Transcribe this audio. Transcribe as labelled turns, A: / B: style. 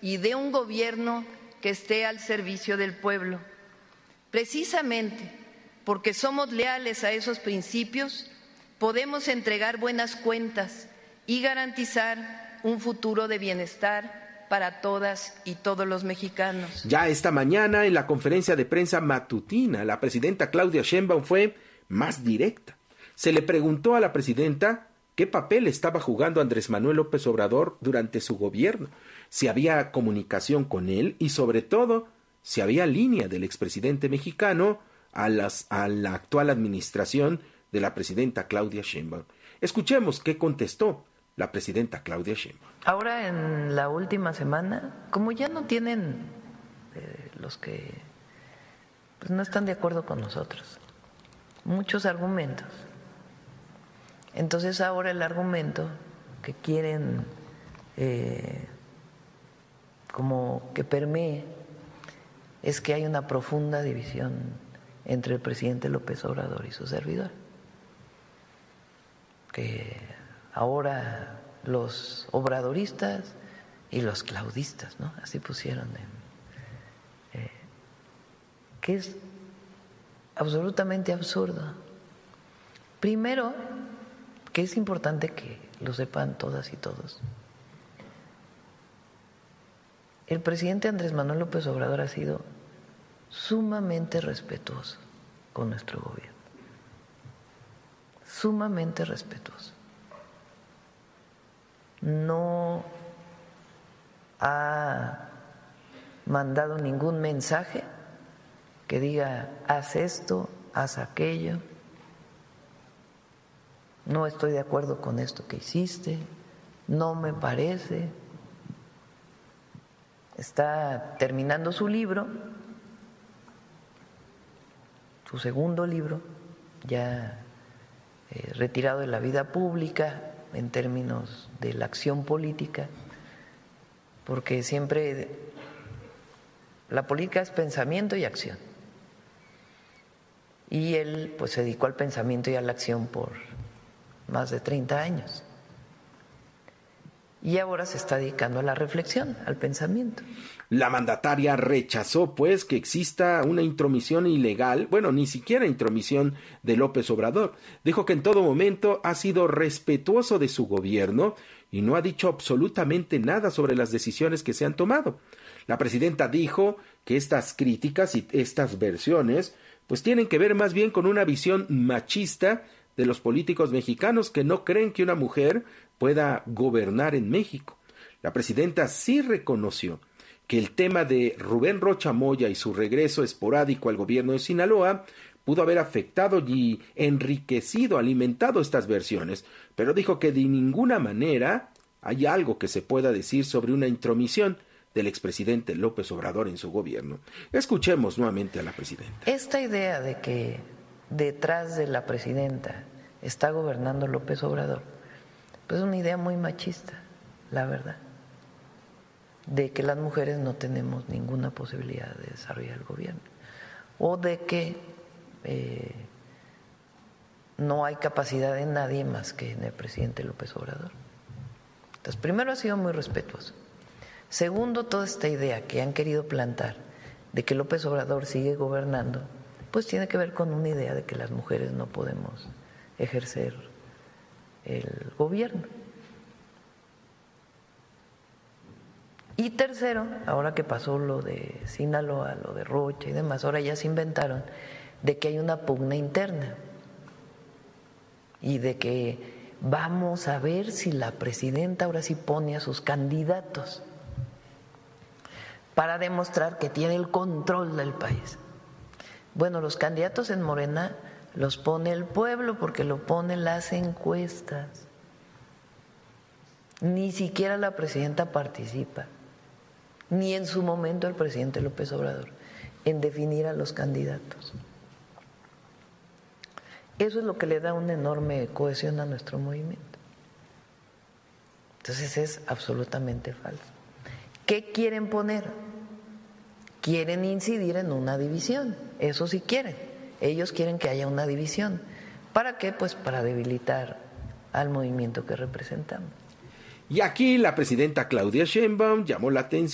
A: y de un gobierno que esté al servicio del pueblo. Precisamente porque somos leales a esos principios, podemos entregar buenas cuentas y garantizar un futuro de bienestar para todas y todos los mexicanos.
B: Ya esta mañana, en la conferencia de prensa matutina, la presidenta Claudia Sheinbaum fue más directa. Se le preguntó a la presidenta qué papel estaba jugando Andrés Manuel López Obrador durante su gobierno, si había comunicación con él y, sobre todo, si había línea del expresidente mexicano a la actual administración de la presidenta Claudia Sheinbaum. Escuchemos qué contestó la presidenta Claudia Sheinbaum.
C: Ahora, en la última semana, como ya no tienen los que pues, no están de acuerdo con nosotros muchos argumentos, entonces ahora el argumento que quieren como que permee es que hay una profunda división entre el presidente López Obrador y su servidor, que ahora los obradoristas y los claudistas, ¿no? Así pusieron, que es absolutamente absurdo. Primero, que es importante que lo sepan todas y todos, el presidente Andrés Manuel López Obrador ha sido sumamente respetuoso con nuestro gobierno, sumamente respetuoso. No ha mandado ningún mensaje que diga haz esto, haz aquello, no estoy de acuerdo con esto que hiciste, no me parece. Está terminando su libro, su segundo libro, ya retirado de la vida pública en términos de la acción política, porque siempre la política es pensamiento y acción. Y él pues se dedicó al pensamiento y a la acción por más de 30 años. Y ahora se está dedicando a la reflexión, al pensamiento.
B: La mandataria rechazó, pues, que exista una intromisión ilegal, bueno, ni siquiera intromisión de López Obrador. Dijo que en todo momento ha sido respetuoso de su gobierno y no ha dicho absolutamente nada sobre las decisiones que se han tomado. La presidenta dijo que estas críticas y estas versiones, pues, tienen que ver más bien con una visión machista de los políticos mexicanos que no creen que una mujer pueda gobernar en México. La presidenta sí reconoció que el tema de Rubén Rocha Moya y su regreso esporádico al gobierno de Sinaloa pudo haber afectado y enriquecido, alimentado estas versiones, pero dijo que de ninguna manera hay algo que se pueda decir sobre una intromisión del expresidente López Obrador en su gobierno. Escuchemos nuevamente a la presidenta.
C: Esta idea de que detrás de la presidenta está gobernando López Obrador, pues es una idea muy machista, la verdad, de que las mujeres no tenemos ninguna posibilidad de desarrollar el gobierno, o de que no hay capacidad en nadie más que en el presidente López Obrador. Entonces, primero ha sido muy respetuoso. Segundo, toda esta idea que han querido plantar de que López Obrador sigue gobernando, pues tiene que ver con una idea de que las mujeres no podemos ejercer el gobierno. Y tercero, ahora que pasó lo de Sinaloa, lo de Rocha y demás, ahora ya se inventaron de que hay una pugna interna y de que vamos a ver si la presidenta ahora sí pone a sus candidatos para demostrar que tiene el control del país. Bueno, los candidatos en Morena los pone el pueblo porque lo ponen las encuestas. Ni siquiera la presidenta participa, ni en su momento el presidente López Obrador, en definir a los candidatos. Eso es lo que le da una enorme cohesión a nuestro movimiento. Entonces es absolutamente falso. ¿Qué quieren poner? Quieren incidir en una división, eso sí quieren. Ellos quieren que haya una división. ¿Para qué? Pues para debilitar al movimiento que representamos.
B: Y aquí la presidenta Claudia Sheinbaum llamó la atención